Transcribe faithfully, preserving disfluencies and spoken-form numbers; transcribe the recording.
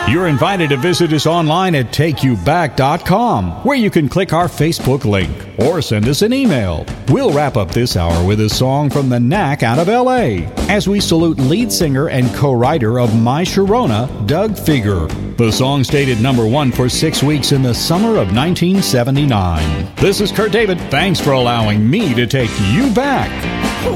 You're invited to visit us online at take you back dot com, where you can click our Facebook link or send us an email. We'll wrap up this hour with a song from the Knack out of L A as we salute lead singer and co-writer of My Sharona, Doug Fieger. The song stayed at number one for six weeks in the summer of nineteen seventy-nine. This is Kurt David. Thanks for allowing me to take you back.